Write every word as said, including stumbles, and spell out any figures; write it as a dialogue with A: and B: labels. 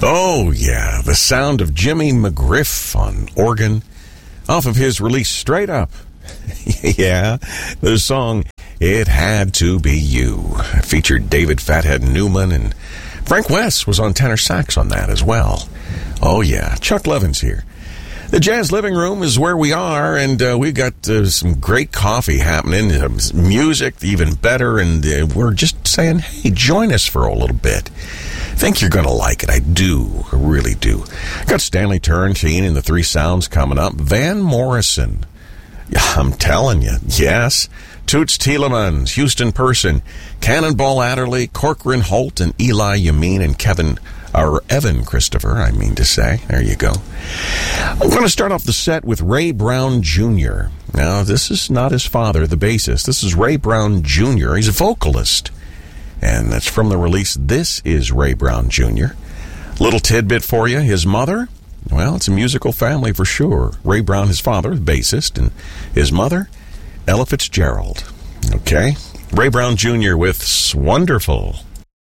A: Oh, yeah, the sound of Jimmy McGriff on organ off of his release Straight Up. Yeah, the song It Had to Be You featured David Fathead Newman, and Frank West was on tenor sax on that as well. Oh, yeah, Chuck Levins here. The Jazz Living Room is where we are, and uh, we've got uh, some great coffee happening, uh, music even better, and uh, we're just saying, hey, join us for a little bit. I think you're going to like it. I do. I really do. Got Stanley Turrentine and the Three Sounds coming up. Van Morrison. Yeah, I'm telling you, yes. Toots Thielemans, Houston Person, Cannonball Adderley, Corcoran Holt, and Eli Yamin, and Kevin, or Evan Christopher, I mean to say. There you go. I'm going to start off the set with Ray Brown Junior Now, this is not his father, the bassist. This is Ray Brown Junior He's a vocalist. And that's from the release, This is Ray Brown Junior Little tidbit for you. His mother, well, it's a musical family for sure. Ray Brown, his father, the bassist, and his mother, Ella Fitzgerald. Okay? Ray Brown Junior with Wonderful.